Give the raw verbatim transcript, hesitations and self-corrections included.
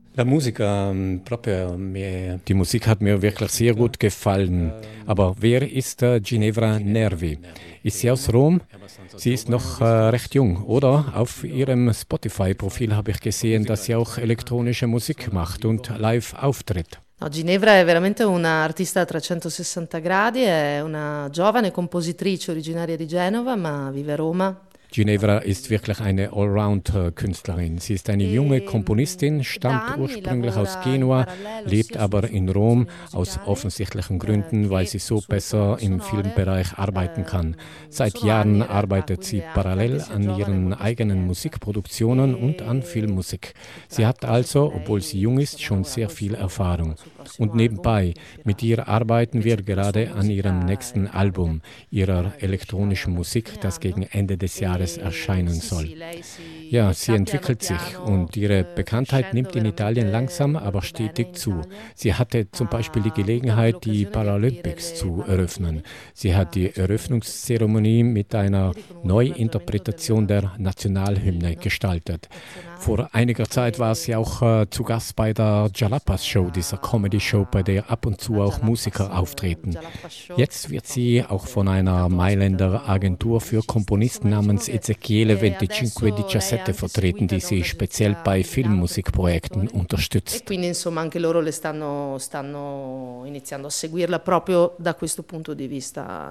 La musica, mm, proprio mir, die Musik hat mir wirklich sehr gut gefallen. Aber wer ist äh, Ginevra Nervi? Ist sie aus Rom? Sie ist noch äh, recht jung, oder? Auf ihrem Spotify-Profil habe ich gesehen, dass sie auch elektronische Musik macht und live auftritt. No, Ginevra è veramente un'artista a trecentosessanta gradi, è una giovane compositrice originaria di Genova, ma vive a Roma. Ginevra ist wirklich eine Allround-Künstlerin. Sie ist eine junge E Komponistin, da stammt anni ursprünglich aus lavora in Genua, parallelo lebt sia sul aber in suo Rom profilo aus musicale offensichtlichen eh, Gründen, weil sie che so sulle besser colonne im sonore. Filmbereich arbeiten kann. Ehm, Seit sono anni Jahren in realtà, arbeitet sie quindi anche, anche parallel se an giovane, ihren molta eigenen esperienza. Musikproduktionen und an E Filmmusik. si Sie hat tratta also, per obwohl sie lei, jung ist, stiamo schon sehr lavorando il viel suo, Erfahrung. sul Und prossimo album, nebenbei, che mit uscirà ihr arbeiten wir invece con la sua gerade an ihrem musica nächsten elettronica, Album, ihrer eh, che uscirà elektronischen da Musik, fine das gegen anno. Ende des Jahres E erscheinen sì, soll. sì, lei si Ja, sie sta piano entwickelt sich piano und ihre eh, Bekanntheit crescendo nimmt in Italien veramente langsam, aber molto bene stetig in zu. Italia. Sie hatte zum Beispiel die Ha avuto anche Gelegenheit, die l'occasione di aprire Paralympics le zu eröffnen. Paralimpiadi Sie hat qua die recentemente, queste Eröffnungszeremonie mit einer Paralimpiadi con un riarrangiamento Neuinterpretation del- der Nationalhymne dell'inno gestaltet. nazionale. Vor einiger Zeit war sie E auch äh, zu Gast bei der scorsa Jalapas Show, dieser Comedy-Show, bei der ab und zu la auch Jalapas, Musiker il auftreten. Jalapa Show, Jetzt wird no, sie auch ovviamente von einer invitato ospite da Mailänder loro Agentur für musicisti. Komponisten Insomma, diciamo namens che Ezechiele eh, venticinque adesso lei è diciassette anche vertreten, die seguita da sie speziell un'agenzia bei di Milano per Filmmusikprojekten compositori e unterstützt. quindi insomma anche loro le stanno, stanno iniziando a seguirla proprio da questo punto di vista